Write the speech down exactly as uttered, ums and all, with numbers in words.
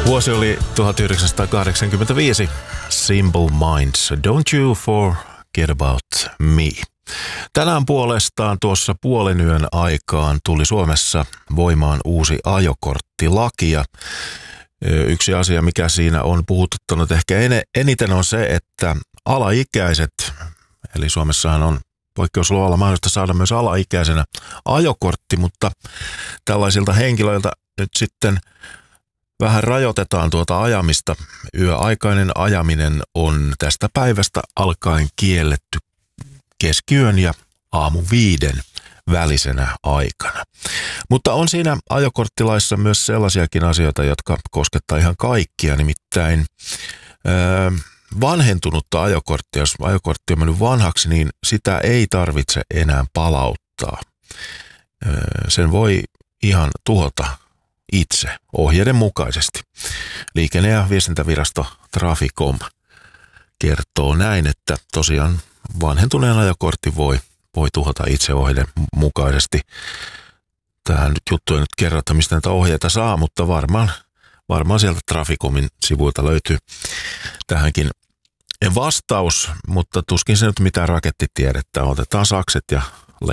Vuosi oli tuhatyhdeksänsataakahdeksankymmentäviisi. Simple Minds, Don't You Forget About Me. Tänään puolestaan tuossa puolen yön aikaan tuli Suomessa voimaan uusi ajokorttilaki. Ja yksi asia, mikä siinä on puhututtanut ehkä eniten, on se, että alaikäiset, eli Suomessahan on poikkeusluvalla mahdollista saada myös alaikäisenä ajokortti, mutta tällaisilta henkilöiltä nyt sitten vähän rajoitetaan tuota ajamista. Yöaikainen ajaminen on tästä päivästä alkaen kielletty keskiyön ja aamu viiden välisenä aikana. Mutta on siinä ajokorttilaissa myös sellaisiakin asioita, jotka koskettaa ihan kaikkia, nimittäin öö, vanhentunutta ajokorttia. Jos ajokortti on mennyt vanhaksi, niin sitä ei tarvitse enää palauttaa. Öö, sen voi ihan tuhota itse ohjeiden mukaisesti. Liikenne- ja viestintävirasto Traficom kertoo näin, että tosiaan vanhentuneen ajokortti voi, voi tuhota itse ohjeiden mukaisesti. Tähän nyt juttu ei nyt kerrota, mistä näitä ohjeita saa, mutta varmaan, varmaan sieltä Traficomin sivuilta löytyy tähänkin vastaus, mutta tuskin se nyt mitään rakettitiedettä. Otetaan sakset ja